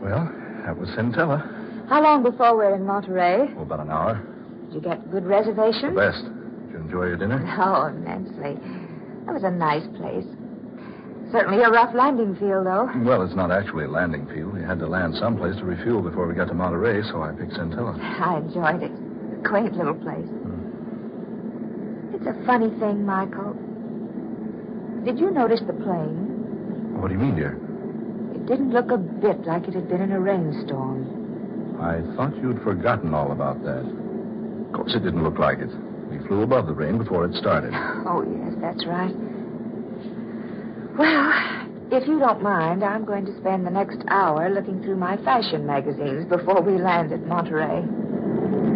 Well, that was Centella. How long before we're in Monterey? Oh, about an hour. Did you get good reservations? The best. Did you enjoy your dinner? Oh, immensely. That was a nice place. Certainly a rough landing field, though. Well, it's not actually a landing field. We had to land someplace to refuel before we got to Monterey, so I picked Centella. I enjoyed it. A quaint little place. It's a funny thing, Michael. Did you notice the plane? What do you mean, dear? It didn't look a bit like it had been in a rainstorm. I thought you'd forgotten all about that. Of course, it didn't look like it. We flew above the rain before it started. Oh, yes, that's right. Well, if you don't mind, I'm going to spend the next hour looking through my fashion magazines before we land at Monterey.